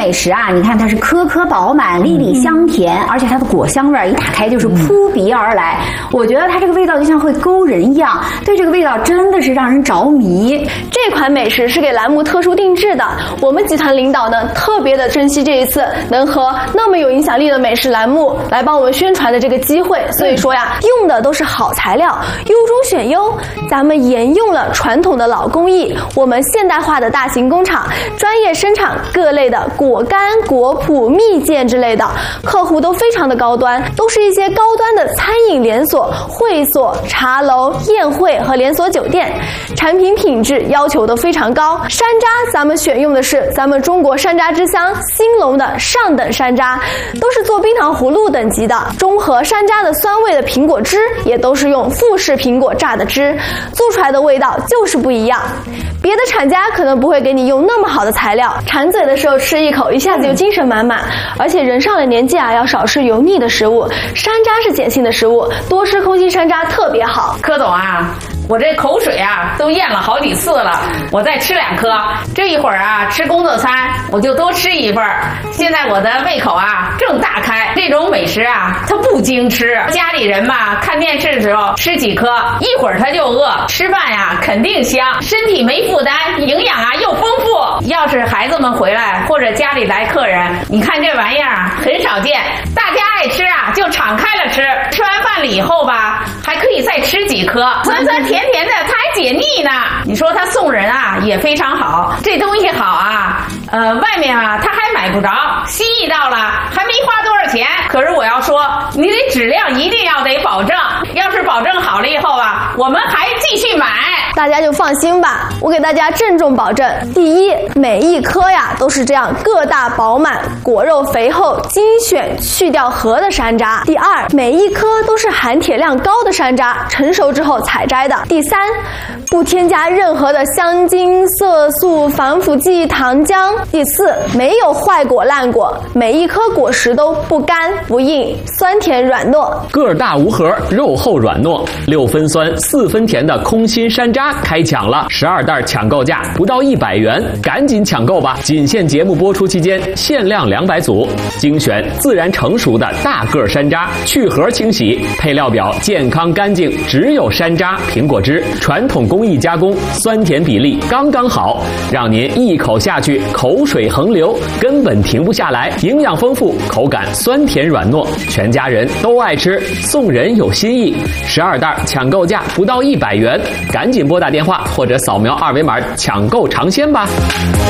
美食啊，你看它是颗颗饱满、粒粒香甜，而且它的果香味一打开就是扑鼻而来。我觉得它这个味道就像会勾人一样，对这个味道真的是让人着迷。 这款美食是给栏目特殊定制的，我们集团领导呢特别的珍惜这一次能和那么有影响力的美食栏目来帮我们宣传的这个机会，所以说呀，用的都是好材料，优中选优。咱们沿用了传统的老工艺，我们现代化的大型工厂专业生产各类的果干、果脯、蜜饯之类的，客户都非常的高端，都是一些高端的餐饮连锁、会所、茶楼、宴会和连锁酒店，产品品质要求都非常高。山楂咱们选用的是咱们中国山楂之乡兴隆的上等山楂，都是做冰糖葫芦等级的。中和山楂的酸味的苹果汁也都是用富士苹果榨的汁，做出来的味道就是不一样。别的厂家可能不会给你用那么好的材料，馋嘴的时候吃一口一下子就精神满满，而且人上了年纪啊，要少吃油腻的食物，山楂是碱性的食物，多吃空心山楂特别好。 柯总啊，我这口水啊都咽了好几次了，我再吃2颗。这一会儿啊吃工作餐我就多吃一份，现在我的胃口啊正大开。这种美食啊它不经吃，家里人嘛看电视的时候吃几颗，一会儿他就饿，吃饭呀肯定香，身体没负担，营养啊又丰富。要是孩子们回来或者家里来客人，你看这玩意儿啊很少见，大家爱吃啊就敞开了吃，吃完饭了以后吧还可以再吃几颗，酸酸甜甜的，它还解腻呢。你说它送人啊也非常好，这东西好啊，外面啊它还买不着，心意到了还没花多少钱。可是我要说，你的质量一定要得保证，要是保证好了以后啊，我们还继续买。 大家就放心吧，我给大家郑重保证：第一，每一颗呀都是这样个大饱满、果肉肥厚、精选去掉核的山楂；第二，每一颗都是含铁量高的山楂，成熟之后采摘的；第三，不添加任何的香精、色素、防腐剂、糖浆；第四，没有坏果烂果，每一颗果实都不干不硬，酸甜软糯， 个大无核，肉厚软糯，6分酸4分甜的空心山楂开抢了，12袋抢购价不到100元，赶紧抢购吧！仅限节目播出期间，限量200组，精选自然成熟的大个山楂，去核清洗，配料表健康干净，只有山楂、苹果汁，传统工艺加工，酸甜比例刚刚好，让您一口下去口水横流，根本停不下来，营养丰富，口感酸甜软糯，全家人都爱吃，送人有新意。12袋抢购价不到100元，赶紧拨打电话或者扫描2维码抢购尝鲜吧。